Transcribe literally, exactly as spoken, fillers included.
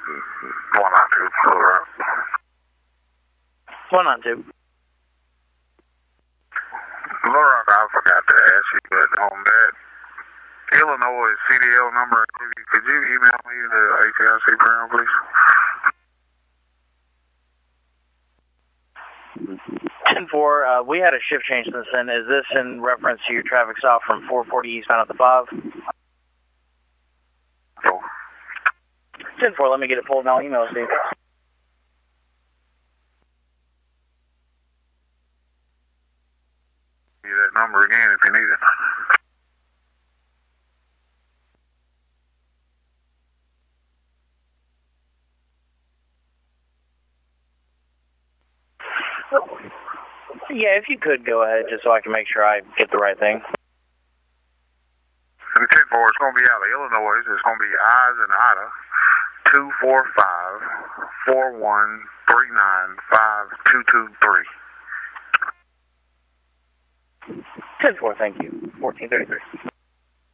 one nine two, Little Rock. one nine two. Little Rock, I forgot to ask you, but on that Illinois C D L number, could you email me the A T I C program, please? ten four, uh, we had a shift change since then. Is this in reference to your traffic stop from four forty eastbound at the five? Oh. ten four, let me get it pulled and I'll email it to you. Give you that number again if you need it. Yeah, if you could go ahead, just so I can make sure I get the right thing. And ten four, it's going to be out of Illinois. It's going to be I's and Ida, two four five, four one three nine five two two three. ten four, thank you. fourteen thirty-three.